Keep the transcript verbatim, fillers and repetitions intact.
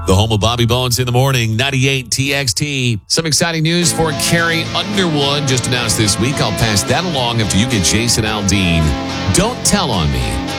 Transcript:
The home of Bobby Bones in the morning, ninety-eight T X T. Some exciting news for Carrie Underwood just announced this week. I'll pass that along after you get Jason Aldean. Don't Tell on Me.